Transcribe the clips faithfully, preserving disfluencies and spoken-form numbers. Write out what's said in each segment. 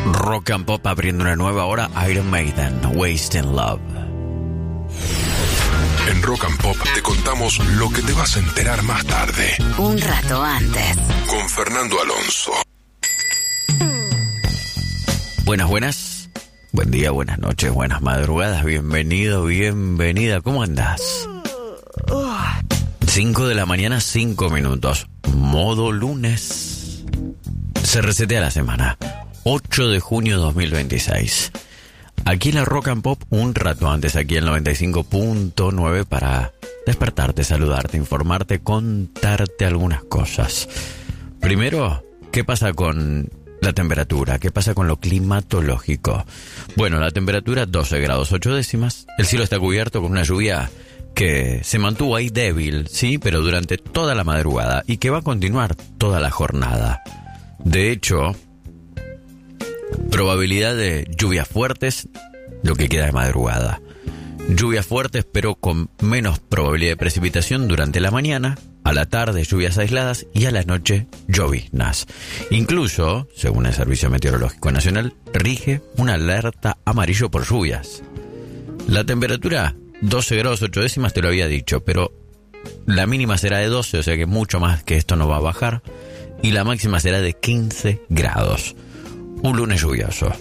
Rock and Pop abriendo una nueva hora, Iron Maiden, Wasting Love. En Rock and Pop te contamos lo que te vas a enterar más tarde. Un rato antes. Con Fernando Alonso. Buenas, buenas. Buen día, buenas noches, buenas madrugadas. Bienvenido, bienvenida. ¿Cómo andás? cinco de la mañana, cinco minutos. Modo lunes. Se resetea la semana. ocho de junio de dos mil veintiséis. Aquí en la Rock and Pop, un rato antes, aquí en noventa y cinco punto nueve, para despertarte, saludarte, informarte, contarte algunas cosas. Primero, ¿qué pasa con la temperatura? ¿Qué pasa con lo climatológico? Bueno, la temperatura doce grados ocho décimas. El cielo está cubierto con una lluvia que se mantuvo ahí débil, sí, pero durante toda la madrugada y que va a continuar toda la jornada. De hecho, probabilidad de lluvias fuertes, lo que queda de madrugada. Lluvias fuertes, pero con menos probabilidad de precipitación durante la mañana, a la tarde lluvias aisladas y a la noche lloviznas. Incluso, según el Servicio Meteorológico Nacional, rige una alerta amarillo por lluvias. La temperatura, doce grados ocho décimas, te lo había dicho, pero la mínima será de doce, o sea que mucho más que esto no va a bajar, y la máxima será de quince grados. Un lunes lluvioso.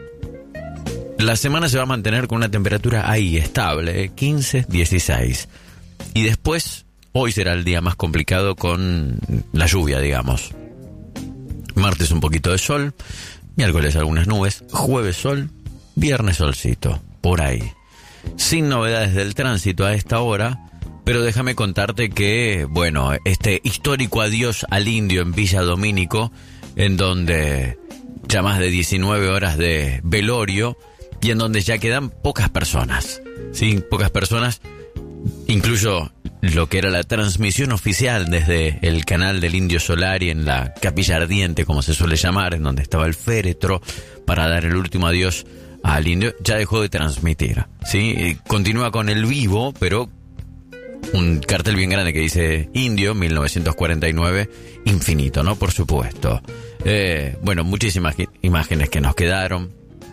La semana se va a mantener con una temperatura ahí, estable, quince, dieciséis. Y después, hoy será el día más complicado con la lluvia, digamos. Martes un poquito de sol, miércoles algunas nubes, jueves sol, viernes solcito, por ahí. Sin novedades del tránsito a esta hora, pero déjame contarte que, bueno, este histórico adiós al indio en Villa Domínico, en donde ya más de diecinueve horas de velorio y en donde ya quedan pocas personas, sí, pocas personas, incluso lo que era la transmisión oficial desde el canal del Indio Solari en la Capilla Ardiente, como se suele llamar, en donde estaba el féretro para dar el último adiós al indio, ya dejó de transmitir, sí, continúa con el vivo, pero un cartel bien grande que dice Indio mil novecientos cuarenta y nueve, infinito, ¿no? Por supuesto. Eh, bueno, muchísimas imágenes que nos quedaron.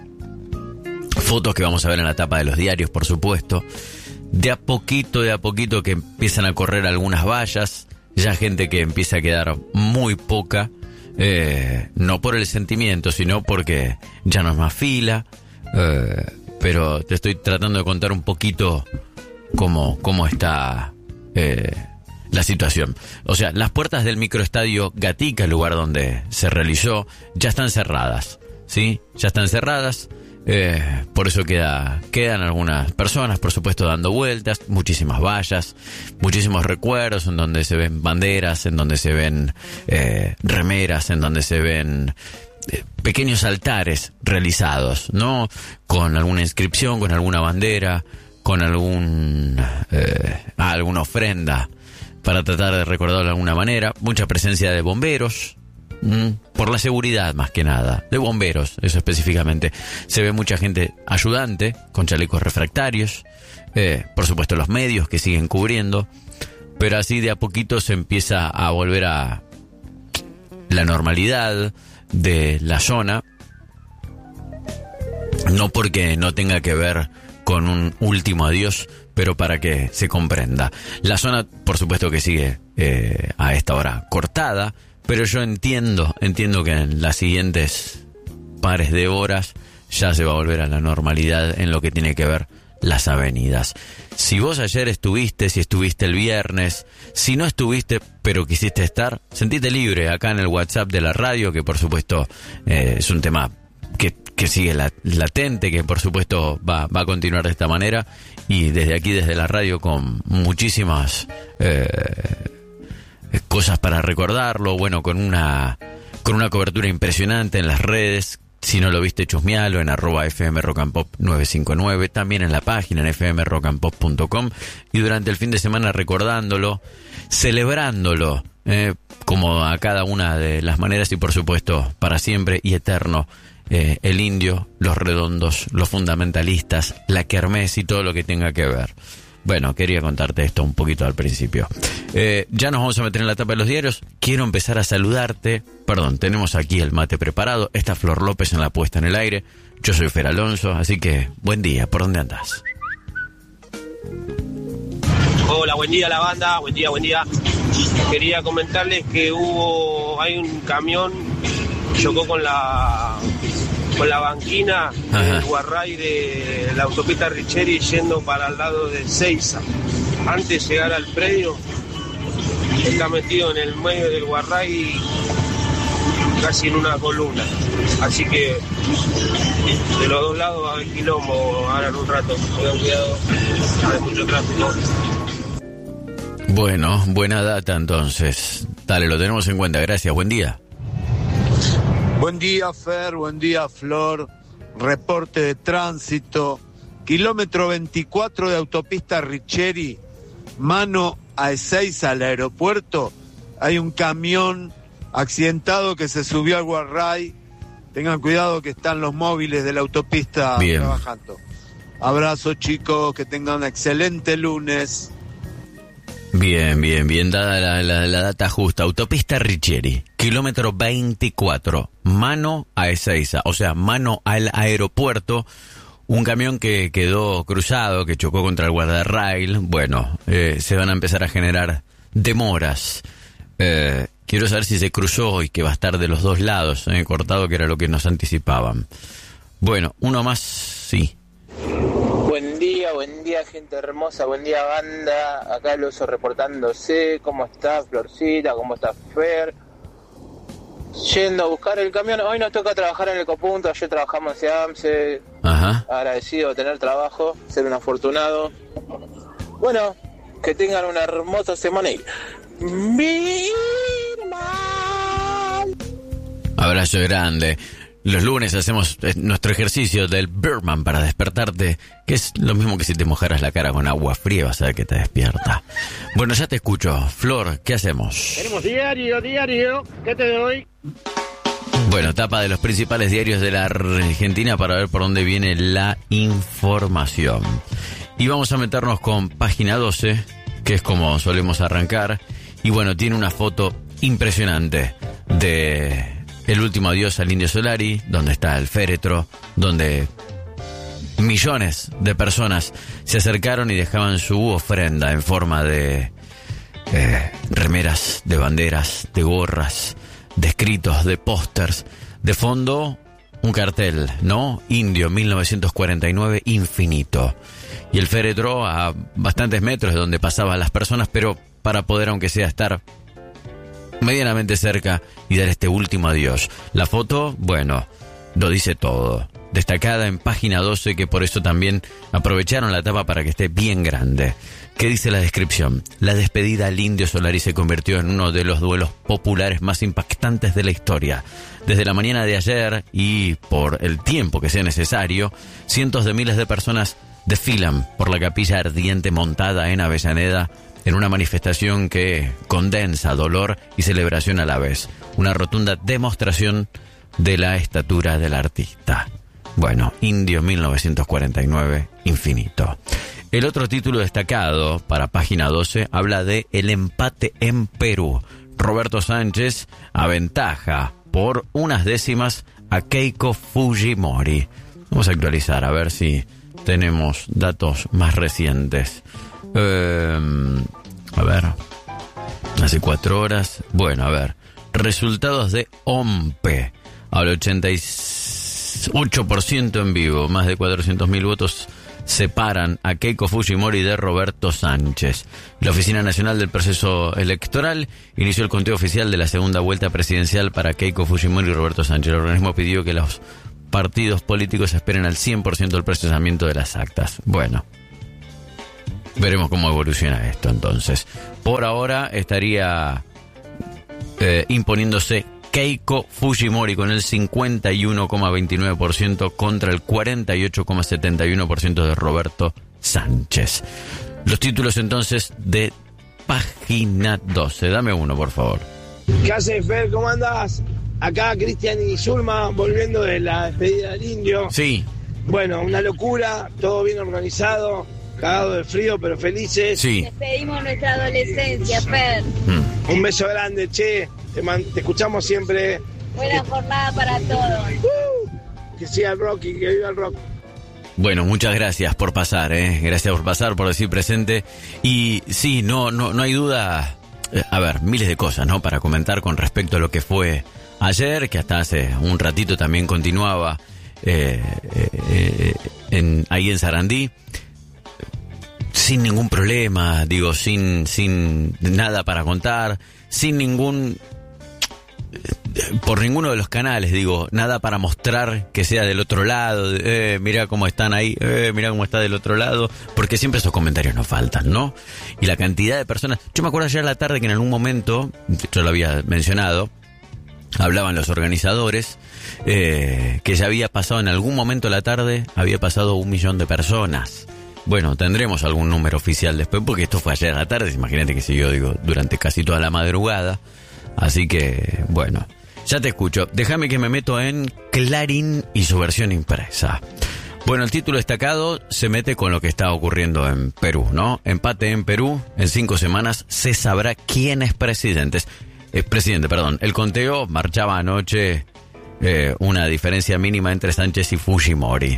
Fotos que vamos a ver en la tapa de los diarios, por supuesto. De a poquito, de a poquito que empiezan a correr algunas vallas. Ya gente que empieza a quedar muy poca. Eh, no por el sentimiento, sino porque ya no es más fila. Eh, pero te estoy tratando de contar un poquito cómo, cómo está eh, la situación. O sea, las puertas del microestadio Gatica, el lugar donde se realizó, ya están cerradas, ¿sí? Ya están cerradas, eh, por eso queda, quedan algunas personas, por supuesto, dando vueltas, muchísimas vallas, muchísimos recuerdos en donde se ven banderas, en donde se ven eh, remeras, en donde se ven eh, pequeños altares realizados, ¿no? Con alguna inscripción, con alguna bandera, con algún eh, alguna ofrenda para tratar de recordarlo de alguna manera. Mucha presencia de bomberos, mmm, por la seguridad más que nada, de bomberos, eso específicamente. Se ve mucha gente ayudante con chalecos refractarios, eh, por supuesto los medios que siguen cubriendo, pero así de a poquito se empieza a volver a la normalidad de la zona, no porque no tenga que ver con un último adiós, pero para que se comprenda. La zona, por supuesto que sigue eh, a esta hora cortada, pero yo entiendo, entiendo que en las siguientes pares de horas ya se va a volver a la normalidad en lo que tiene que ver las avenidas. Si vos ayer estuviste, si estuviste el viernes, si no estuviste pero quisiste estar, sentite libre acá en el WhatsApp de la radio, que por supuesto eh, es un tema que, que sigue la, latente, que por supuesto va, va a continuar de esta manera, y desde aquí, desde la radio, con muchísimas eh, cosas para recordarlo, bueno, con una con una cobertura impresionante en las redes. Si no lo viste, chusmealo en arroba fm rock and pop nueve cinco nueve, también en la página en f m rock and pop punto com, y durante el fin de semana recordándolo, celebrándolo, eh, como a cada una de las maneras, y por supuesto para siempre y eterno, eh, el indio, los redondos, los fundamentalistas, la kermés y todo lo que tenga que ver. Bueno, quería contarte esto un poquito al principio. Eh, ya nos vamos a meter en la tapa de los diarios. Quiero empezar a saludarte. Perdón, tenemos aquí el mate preparado. Está Flor López en la puesta en el aire. Yo soy Fer Alonso, así que buen día. ¿Por dónde andás? Hola, buen día la banda, buen día, buen día. Quería comentarles que hubo, hay un camión que chocó con la con la banquina del Guarray de la autopista Richeri yendo para el lado de Seiza. Antes de llegar al predio, está metido en el medio del Guarray casi en una columna. Así que de los dos lados va a haber quilombo ahora en un rato. Tengan cuidado, hay mucho tráfico. Bueno, buena data entonces. Dale, lo tenemos en cuenta. Gracias, buen día. Buen día, Fer, buen día, Flor. Reporte de tránsito. Kilómetro veinticuatro de autopista Richeri, mano a Ezeiza, al aeropuerto. Hay un camión accidentado que se subió al Guarray. Tengan cuidado que están los móviles de la autopista Bien. trabajando. Abrazo, chicos, que tengan un excelente lunes. Bien, bien, bien dada la, la, la data justa. Autopista Richeri, kilómetro veinticuatro, mano a Ezeiza, o sea, mano al aeropuerto. Un camión que quedó cruzado, que chocó contra el guardarrail. Bueno, eh, se van a empezar a generar demoras. Eh, quiero saber si se cruzó y que va a estar de los dos lados, eh, cortado, que era lo que nos anticipaban. Bueno, uno más, sí. Buen día, buen día, gente hermosa, buen día, banda. Acá el oso reportándose. ¿Cómo está Florcita? ¿Cómo está Fer? Yendo a buscar el camión. Hoy nos toca trabajar en el Ecopunto. Ayer trabajamos en SEAMSE. Ajá. Agradecido de tener trabajo, ser un afortunado. Bueno, que tengan una hermosa semana y... Abrazo grande. Los lunes hacemos nuestro ejercicio del Birdman para despertarte, que es lo mismo que si te mojaras la cara con agua fría, vas a ver que te despierta. Bueno, ya te escucho. Flor, ¿qué hacemos? Tenemos diario, diario. ¿Qué te doy? Bueno, tapa de los principales diarios de la Argentina para ver por dónde viene la información. Y vamos a meternos con Página doce, que es como solemos arrancar. Y bueno, tiene una foto impresionante de... El último adiós al Indio Solari, donde está el féretro, donde millones de personas se acercaron y dejaban su ofrenda en forma de eh, remeras, de banderas, de gorras, de escritos, de pósters. De fondo, un cartel, ¿no? Indio mil novecientos cuarenta y nueve, infinito. Y el féretro a bastantes metros de donde pasaban las personas, pero para poder, aunque sea, estar medianamente cerca y dar este último adiós. La foto, bueno, lo dice todo. Destacada en Página doce, que por eso también aprovecharon la tapa para que esté bien grande. ¿Qué dice la descripción? La despedida al Indio Solari se convirtió en uno de los duelos populares más impactantes de la historia. Desde la mañana de ayer, y por el tiempo que sea necesario, cientos de miles de personas desfilan por la capilla ardiente montada en Avellaneda, en una manifestación que condensa dolor y celebración a la vez. Una rotunda demostración de la estatura del artista. Bueno, Indio mil novecientos cuarenta y nueve, infinito. El otro título destacado para Página doce habla de el empate en Perú. Roberto Sánchez aventaja por unas décimas a Keiko Fujimori. Vamos a actualizar a ver si tenemos datos más recientes. Eh, a ver, hace cuatro horas. Bueno, a ver, resultados de OMPE. Al ochenta y ocho por ciento en vivo, más de cuatrocientos mil votos separan a Keiko Fujimori de Roberto Sánchez. La Oficina Nacional del Proceso Electoral inició el conteo oficial de la segunda vuelta presidencial para Keiko Fujimori y Roberto Sánchez. El organismo pidió que los partidos políticos esperen al cien por ciento del procesamiento de las actas. Bueno, veremos cómo evoluciona esto entonces. Por ahora estaría eh, imponiéndose Keiko Fujimori con el cincuenta y uno coma veintinueve por ciento contra el cuarenta y ocho coma setenta y uno por ciento de Roberto Sánchez. Los títulos entonces de Página doce. Dame uno, por favor. ¿Qué haces, Fer? ¿Cómo andás? Acá Cristian y Zulma volviendo de la despedida del Indio. Sí. Bueno, una locura, todo bien organizado. cagados de frío, pero felices. Sí. Despedimos nuestra adolescencia, Fer. Mm. Un beso grande, che. Te, man- te escuchamos siempre. Buena jornada para todos. Uh, que siga el rock y que viva el rock. Bueno, muchas gracias por pasar, ¿eh? Gracias por pasar, por decir presente. Y sí, no, no, no hay duda. Eh, a ver, miles de cosas, ¿no? Para comentar con respecto a lo que fue ayer, que hasta hace un ratito también continuaba eh, eh, en, ahí en Sarandí. Sin ningún problema, digo, sin, sin nada para contar, sin ningún... por ninguno de los canales, digo, nada para mostrar que sea del otro lado, eh, mira cómo están ahí, eh, mira cómo está del otro lado, porque siempre esos comentarios nos faltan, ¿no? Y la cantidad de personas, yo me acuerdo ayer a la tarde que en algún momento, yo lo había mencionado, hablaban los organizadores, eh, que ya había pasado en algún momento de la tarde, había pasado un millón de personas. Bueno, tendremos algún número oficial después, porque esto fue ayer a la tarde, imagínate que siguió, digo, durante casi toda la madrugada. Así que, bueno, ya te escucho. Déjame que me meto en Clarín y su versión impresa. Bueno, el título destacado se mete con lo que está ocurriendo en Perú, ¿no? Empate en Perú, en cinco semanas se sabrá quién es presidente. Eh, presidente, perdón. El conteo marchaba anoche eh, una diferencia mínima entre Sánchez y Fujimori.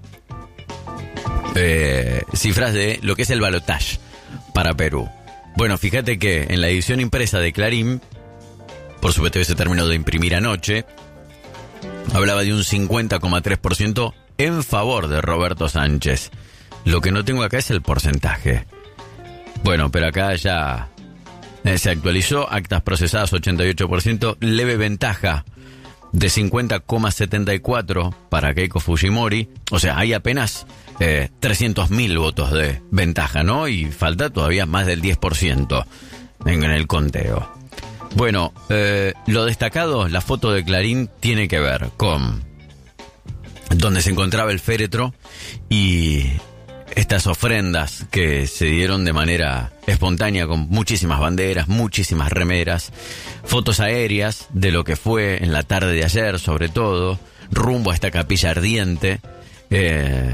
Eh, cifras de lo que es el balotaje para Perú. Bueno, fíjate que en la edición impresa de Clarín, por supuesto que se terminó de imprimir anoche, hablaba de un cincuenta coma tres por ciento en favor de Roberto Sánchez. Lo que no tengo acá es el porcentaje. Bueno, pero acá ya eh, se actualizó, actas procesadas ochenta y ocho por ciento, leve ventaja de cincuenta coma setenta y cuatro por ciento para Keiko Fujimori. O sea, hay apenas eh, trescientos mil votos de ventaja, ¿no? Y falta todavía más del diez por ciento en, en el conteo. Bueno, eh, lo destacado, la foto de Clarín tiene que ver con donde se encontraba el féretro y estas ofrendas que se dieron de manera espontánea con muchísimas banderas, muchísimas remeras, fotos aéreas de lo que fue en la tarde de ayer, sobre todo, rumbo a esta capilla ardiente, eh,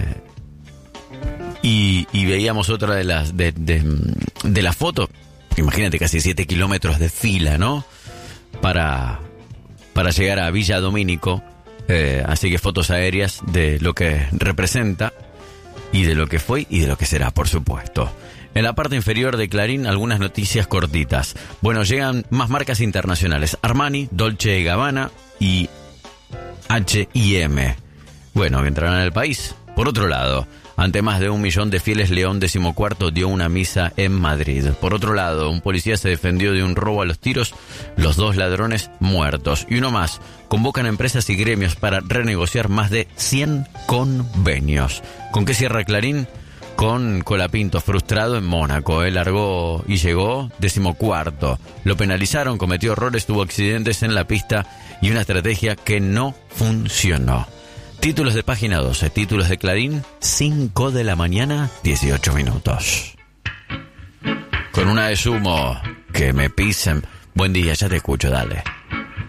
y, y veíamos otra de las de, de, de las fotos. Imagínate, casi siete kilómetros de fila, ¿no? Para, para llegar a Villa Domínico. Eh, así que fotos aéreas de lo que representa y de lo que fue y de lo que será, por supuesto. En la parte inferior de Clarín, algunas noticias cortitas. Bueno, llegan más marcas internacionales. Armani, Dolce y Gabbana y H y M. Bueno, que entrarán al país. Por otro lado, ante más de un millón de fieles, León decimocuarto dio una misa en Madrid. Por otro lado, un policía se defendió de un robo a los tiros, los dos ladrones muertos. Y uno más, convocan empresas y gremios para renegociar más de cien convenios. ¿Con qué cierra Clarín? Con Colapinto frustrado en Mónaco. Él largó y llegó decimocuarto. Lo penalizaron, cometió errores, tuvo accidentes en la pista y una estrategia que no funcionó. Títulos de página doce, títulos de Clarín, cinco de la mañana, dieciocho minutos. Con una de Sumo, que me pisen. Buen día, ya te escucho, dale.